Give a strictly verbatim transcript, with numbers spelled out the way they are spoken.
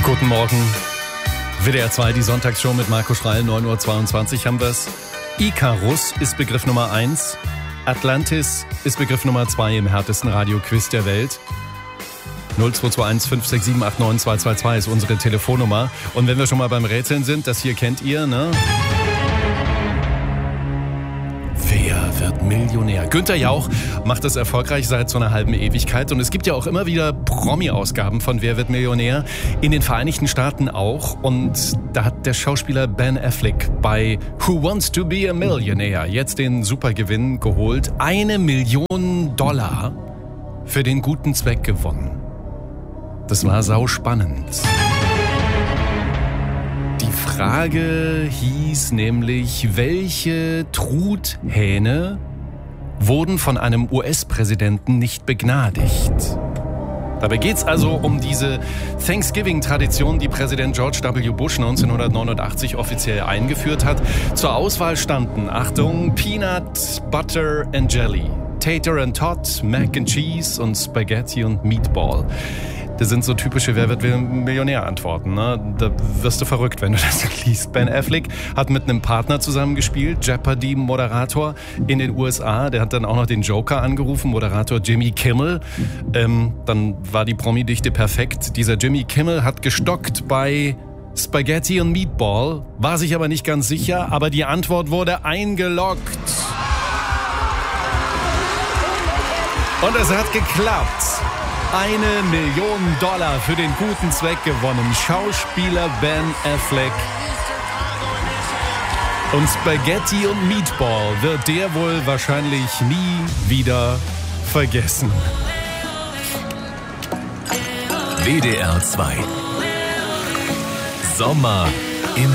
Guten Morgen. W D R zwei, die Sonntagsshow mit Marco Schreil, neun Uhr zweiundzwanzig haben wir es. Icarus ist Begriff Nummer eins. Atlantis ist Begriff Nummer zwei im härtesten Radioquiz der Welt. null zwei zwei eins fünf sechs sieben acht neun zwei zwei zwei ist unsere Telefonnummer. Und wenn wir schon mal beim Rätseln sind, das hier kennt ihr, ne? Wer wird Millionär? Günther Jauch macht das erfolgreich seit so einer halben Ewigkeit. Und es gibt ja auch immer wieder Promi-Ausgaben von Wer wird Millionär? In den Vereinigten Staaten auch. Und da hat der Schauspieler Ben Affleck bei Who Wants to be a Millionaire jetzt den Supergewinn geholt. Eine Million Dollar für den guten Zweck gewonnen. Das war sauspannend. Die Frage hieß nämlich, welche Truthähne wurden von einem U S-Präsidenten nicht begnadigt? Dabei geht es also um diese Thanksgiving-Tradition, die Präsident George W. Bush neunzehnhundertneunundachtzig offiziell eingeführt hat. Zur Auswahl standen, Achtung, Peanut, Butter and Jelly, Tater and Tot, Mac and Cheese und Spaghetti und Meatball. Das sind so typische Wer wird Millionär-Antworten. Ne? Da wirst du verrückt, wenn du das liest. Ben Affleck hat mit einem Partner zusammengespielt, Jeopardy-Moderator in den U S A. Der hat dann auch noch den Joker angerufen, Moderator Jimmy Kimmel. Ähm, dann war die Promi-Dichte perfekt. Dieser Jimmy Kimmel hat gestockt bei Spaghetti und Meatball, war sich aber nicht ganz sicher, aber die Antwort wurde eingeloggt. Und es hat geklappt. Eine Million Dollar für den guten Zweck gewonnen. Schauspieler Ben Affleck. Und Spaghetti und Meatball wird der wohl wahrscheinlich nie wieder vergessen. W D R zwei. Sommer